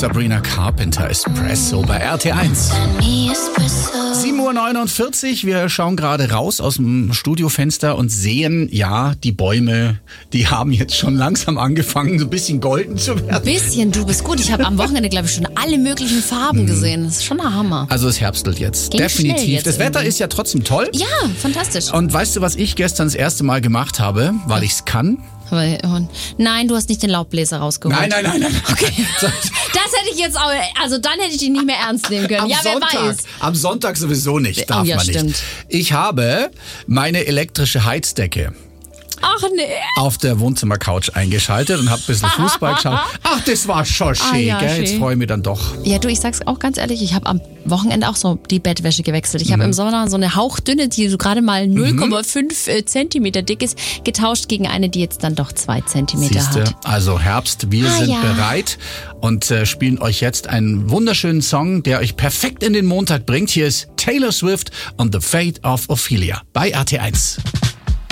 Sabrina Carpenter, Espresso bei RT1. 7:49 Uhr, wir schauen gerade raus aus dem Studiofenster und sehen, ja, die Bäume, die haben jetzt schon langsam angefangen, so ein bisschen golden zu werden. Ein bisschen, du bist gut. Ich habe am Wochenende, glaube ich, schon alle möglichen Farben gesehen. Das ist schon ein Hammer. Also es herbstelt jetzt, Ging definitiv. schnell jetzt Das Wetter irgendwie. ist ja trotzdem toll. Ja, fantastisch. Und weißt du, was ich gestern das erste Mal gemacht habe, weil ich's kann? Nein, du hast nicht den Laubbläser rausgeholt. Nein. Okay. Das hätte ich jetzt auch, also dann hätte ich dich nicht mehr ernst nehmen können. Wer weiß. Am Sonntag sowieso nicht, darf man nicht. Stimmt. Ich habe meine elektrische Heizdecke Ach nee. auf der Wohnzimmercouch eingeschaltet und habe ein bisschen Fußball geschaut. Ach, das war schon schön, ja, gell? schön. Jetzt freue ich mich dann doch. Ja, du, ich sag's auch ganz ehrlich, ich habe am Wochenende auch so die Bettwäsche gewechselt. Ich habe im Sommer so eine hauchdünne, die so gerade mal 0,5 Zentimeter dick ist, getauscht gegen eine, die jetzt dann doch 2 Zentimeter Siehste, hat. also Herbst, wir sind ja. bereit und spielen euch jetzt einen wunderschönen Song, der euch perfekt in den Montag bringt. Hier ist Taylor Swift und The Fate of Ophelia bei RT1.